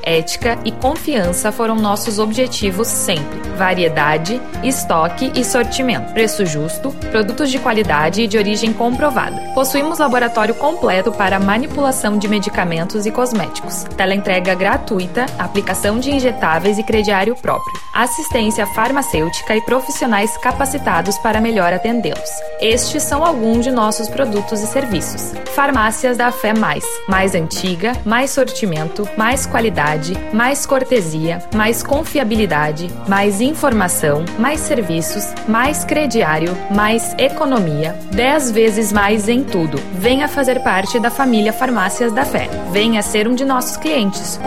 ética e confiança foram nossos objetivos sempre. Variedade, estoque e sortimento. Preço justo, produtos de qualidade e de origem comprovada. Possuímos laboratório completo para manipulação de medicamentos e cosméticos. Teleentrega gratuita, aplicação de injetáveis e crediário próprio. Assistência farmacêutica e profissionais capacitados para melhor atendê-los. Estes são alguns de nossos produtos e serviços. Farmácias da Fé mais antiga, mais sortimento, mais qualidade, mais cortesia, mais confiabilidade, mais informação, mais serviços, mais crediário, mais economia, 10 vezes mais em tudo. Venha fazer parte da família Farmácias da Fé. Venha ser um de nossos clientes.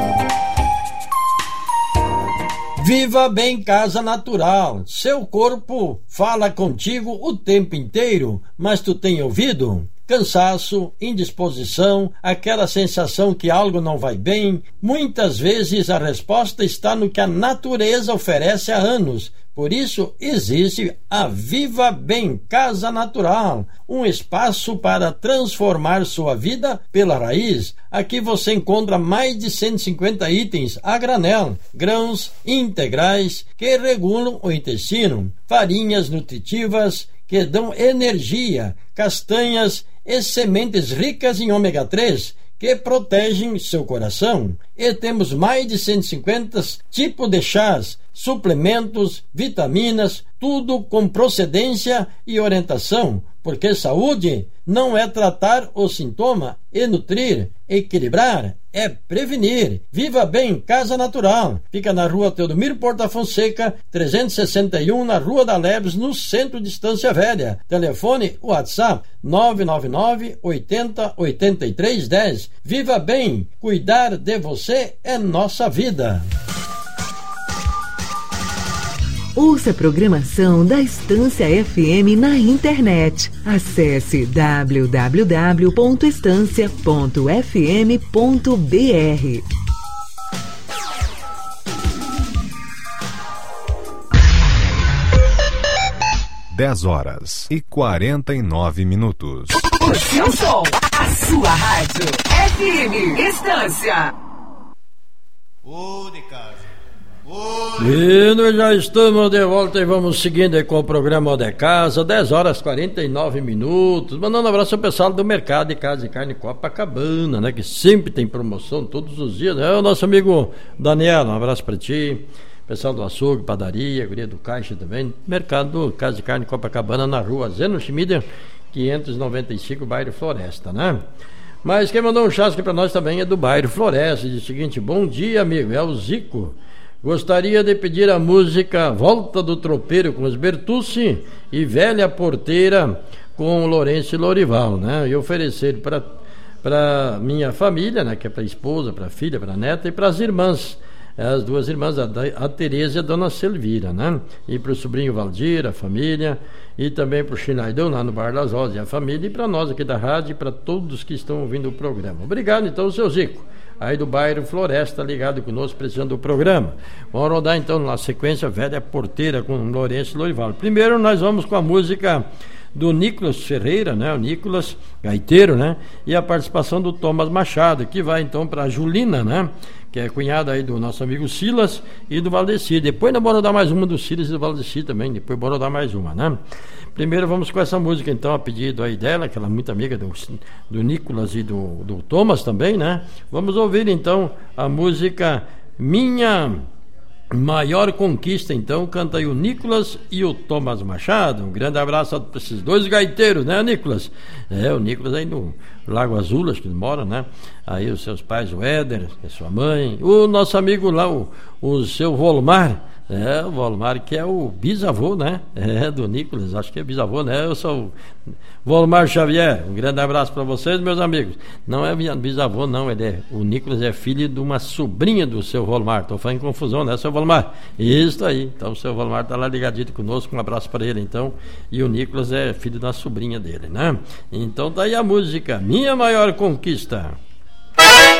Viva Bem Casa Natural. Seu corpo fala contigo o tempo inteiro, mas tu tem ouvido? Cansaço, indisposição, aquela sensação que algo não vai bem. Muitas vezes a resposta está no que a natureza oferece há anos. Por isso existe a Viva Bem Casa Natural, um espaço para transformar sua vida pela raiz. Aqui você encontra mais de 150 itens a granel, grãos integrais que regulam o intestino, farinhas nutritivas que dão energia, castanhas e sementes ricas em ômega 3 que protegem seu coração. E temos mais de 150 tipos de chás, suplementos, vitaminas, tudo com procedência e orientação, porque saúde não é tratar o sintoma e nutrir, equilibrar, é prevenir. Viva Bem Casa Natural. Fica na rua Teodomiro Porta Fonseca, 361, na Rua da Lebes, no centro de Estância Velha. Telefone WhatsApp 999 80 83 10. Viva Bem, cuidar de você é nossa vida. Ouça a programação da Estância FM na internet. Acesse www.estancia.fm.br. 10h49. O seu som, a sua rádio. FM Estância. Ô de casa. E nós já estamos de volta e vamos seguindo com o programa de casa, 10h49. Mandando um abraço ao pessoal do Mercado de Casa e Carne Copacabana, né? Que sempre tem promoção todos os dias, né? O nosso amigo Daniel, um abraço para ti. Pessoal do açougue, padaria, guria do caixa também. Mercado Casa de Carne Copacabana, na rua Zeno Schmieder, 595, bairro Floresta, né? Mas quem mandou um chasque para nós também é do bairro Floresta. Diz o seguinte: bom dia, amigo, é o Zico. Gostaria de pedir a música Volta do Tropeiro com os Bertucci e Velha Porteira com o Lourenço e Lorival, né? E oferecer para minha família, né? Que é para a esposa, para a filha, para a neta e para as irmãs. As duas irmãs, a Tereza e a Dona Selvira, né? E para o sobrinho Valdir, a família, e também para o Chinaidão lá no Bar das Rosas e a família, e para nós aqui da rádio e para todos que estão ouvindo o programa. Obrigado então, seu Zico, aí do bairro Floresta, ligado conosco, precisando do programa. Vamos rodar então na sequência Velha Porteira com Lourenço e Lorival. Primeiro nós vamos com a música do Nicolas Ferreira, né? O Nicolas gaiteiro, né? E a participação do Thomas Machado, que vai então para a Julina, né? Que é cunhada aí do nosso amigo Silas e do Valdeci. Depois nós vamos dar mais uma do Silas e do Valdeci também. Depois bora dar mais uma, né? Primeiro vamos com essa música então, a pedido aí dela, que ela é muito amiga do Nicolas e do Thomas também, né? Vamos ouvir então a música Minha Maior Conquista, então, canta aí o Nicolas e o Thomas Machado. Um grande abraço para esses dois gaiteiros, né, Nicolas? É, o Nicolas aí no Lago Azul, acho que ele mora, né? Aí os seus pais, o Éder, a sua mãe, o nosso amigo lá, o seu Volmar, o Volmar, que é o bisavô, né? Do Nicolas, acho que é bisavô, né? Eu sou o Volmar Xavier. Um grande abraço para vocês, meus amigos. Não é bisavô, não, o Nicolas é filho de uma sobrinha do seu Volmar. Estou fazendo confusão, né, seu Volmar? Isso aí. Então o seu Volmar está lá ligadito conosco. Um abraço para ele, então. E o Nicolas é filho da sobrinha dele, né? Então tá aí a música Minha Maior Conquista.